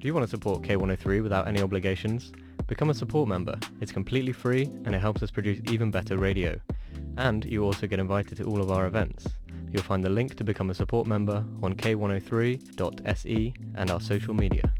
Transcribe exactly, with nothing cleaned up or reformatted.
Do you want to support K one oh three without any obligations? Become a support member. It's completely free and it helps us produce even better radio. And you also get invited to all of our events. You'll find the link to become a support member on k one oh three dot s e and our social media.